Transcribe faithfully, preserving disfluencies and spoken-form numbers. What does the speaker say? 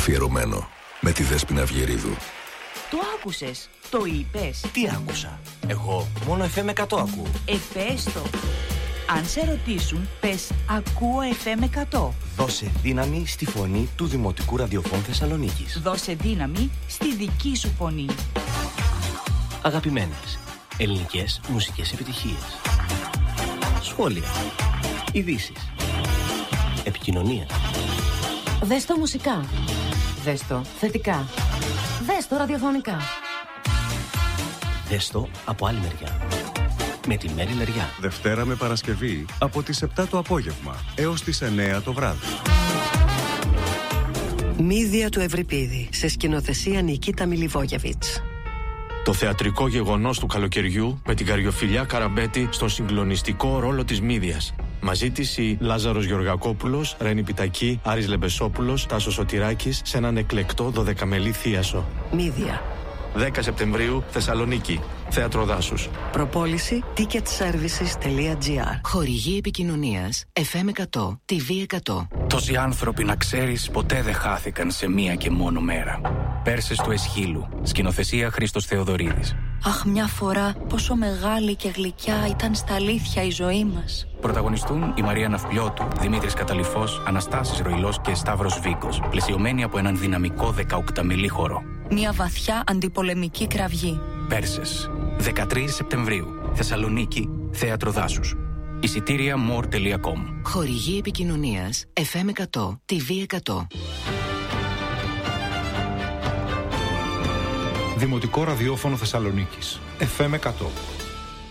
Αφιερωμένο με τη Δέσποινα Αυγερίδου. Το άκουσες, το είπες. Τι άκουσα? Εγώ μόνο εφ εμ εκατό ακούω. Ε, πες το. Αν σε ρωτήσουν, πες ακούω εφ εμ εκατό. Δώσε δύναμη στη φωνή του Δημοτικού Ραδιοφώνου Θεσσαλονίκης. Δώσε δύναμη στη δική σου φωνή. Αγαπημένες ελληνικές μουσικές επιτυχίες. Σχόλια. Ειδήσεις. Επικοινωνία. Δες το μουσικά. Δες το θετικά. Δες το ραδιοφωνικά. Δες το από άλλη μεριά. Με τη Μέρη Λεριά. Δευτέρα με Παρασκευή από τις επτά το απόγευμα έως τις εννέα το βράδυ. Μύδια του Ευρυπίδη σε σκηνοθεσία Νικίτα Μιλιβόγεβιτς. Το θεατρικό γεγονός του καλοκαιριού με την Καριοφιλιά Καραμπέτη στον συγκλονιστικό ρόλο της Μύδιας. Μαζί της η Λάζαρος Γεωργακόπουλος, Ρένη Πιτακή, Άρης Λεμπεσόπουλος, Τάσος Σωτηράκης σε έναν εκλεκτό δωδεκαμελή θίασο. Μύδια. δέκα Σεπτεμβρίου, Θεσσαλονίκη. Θέατρο Δάσους. Προπόληση ticketservices τελεία τζι άρ. Χορηγή επικοινωνίας εφ εμ εκατό, τι βι εκατό. Τόσοι άνθρωποι, να ξέρεις, ποτέ δεν χάθηκαν σε μία και μόνο μέρα. Πέρσες του Εσχύλου. Σκηνοθεσία Χρήστος Θεοδωρίδης. Αχ, μια φορά πόσο μεγάλη και γλυκιά ήταν στα αλήθεια η ζωή μας. Πρωταγωνιστούν η Μαρία Ναυπλιώτου, Δημήτρης Καταλυφός, Αναστάσης Ροϊλός και Σταύρος Βίκος, πλαισιωμένοι από έναν δυναμικό δεκαοκταμελή χορό. Μια βαθιά αντιπολεμική κραυγή. Πέρσες, δεκατρείς Σεπτεμβρίου, Θεσσαλονίκη, Θέατρο Δάσους. Εισιτήρια more τελεία com. Χορηγή επικοινωνίας εφ εμ εκατό, τι βι εκατό. Δημοτικό Ραδιόφωνο Θεσσαλονίκης εφ εμ εκατό.